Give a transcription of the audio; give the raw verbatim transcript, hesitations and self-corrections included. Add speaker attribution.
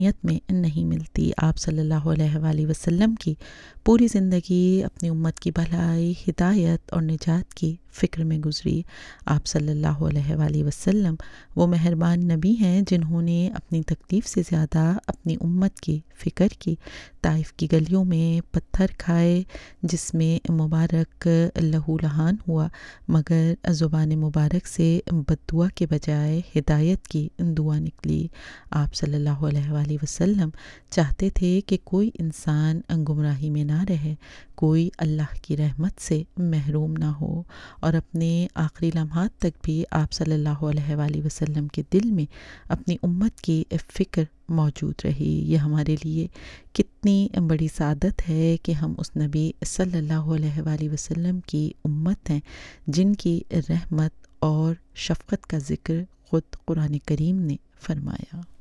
Speaker 1: नियत में नहीं मिलती। आप सल्लल्लाहु अलैहि वसल्लम की पूरी ज़िंदगी अपनी उम्मत की भलाई, हिदायत और निजात की फ़िक्र में गुज़री। आप सल्लल्लाहु अलैहि वसल्लम वो मेहरबान नबी हैं जिन्होंने अपनी तकलीफ़ से ज़्यादा अपनी उम्मत की फ़िक्र की। ताइफ़ की गलियों में पत्थर खाए जिसमें मुबारक लहूलुहान हुआ, मगर ज़ुबान मुबारक से बद्दुआ के बजाय हिदायत की दुआ निकली। आप सल्लल्लाहु अलैहि वसल्लम चाहते थे कि कोई इंसान गुमराही में ना रहे, कोई अल्लाह की रहमत से महरूम ना हो, और अपने आखिरी लम्हात तक भी आप सल्लल्लाहु अलैहि वसल्लम के दिल में अपनी उम्मत की फ़िक्र मौजूद रही। ये हमारे लिए कितनी बड़ी सादत है कि हम उस नबी सल्लल्लाहु अलैहि वसल्लम की उम्मत हैं जिनकी रहमत और शफ़क़त का ज़िक्र ख़ुद कुरान करीम ने फरमाया।